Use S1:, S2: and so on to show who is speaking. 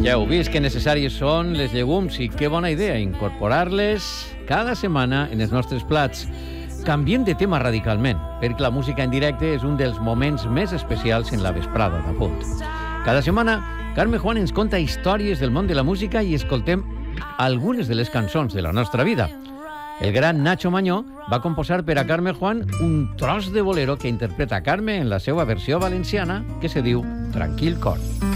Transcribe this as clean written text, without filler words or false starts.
S1: Ja heu vist que necessaris són les llegums i que bona idea incorporar-les cada setmana en els nostres plats. Canviem de tema radicalment, perquè la música en directe és un dels moments més especials en la vesprada d'Apunt. Cada setmana, Carme Juan ens conta històries del món de la música i escoltem algunes de les cançons de la nostra vida. El gran Nacho Mañó va composar per a Carme Juan un tros de bolero que interpreta Carme en la seva versió valenciana, que se diu Tranquil Cor.